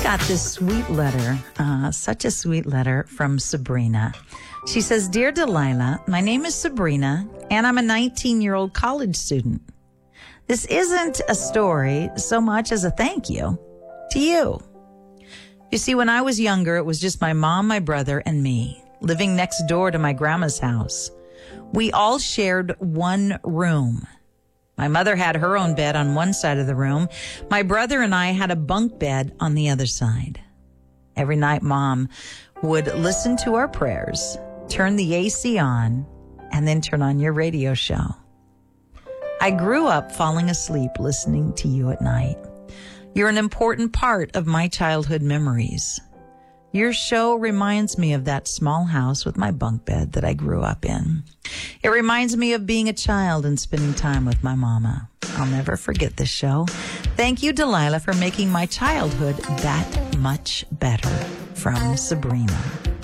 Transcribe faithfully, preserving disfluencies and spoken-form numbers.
got this sweet letter, uh, such a sweet letter from Sabrina. She says, Dear Delilah, my name is Sabrina, and I'm a nineteen-year-old college student. This isn't a story so much as a thank you to you. You see, when I was younger, it was just my mom, my brother, and me, living next door to my grandma's house. We all shared one room. My mother had her own bed on one side of the room. My brother and I had a bunk bed on the other side. Every night, Mom would listen to our prayers, turn the A C on, and then turn on your radio show. I grew up falling asleep listening to you at night. You're an important part of my childhood memories. Your show reminds me of that small house with my bunk bed that I grew up in. It reminds me of being a child and spending time with my mama. I'll never forget this show. Thank you, Delilah, for making my childhood that much better. From Sabrina.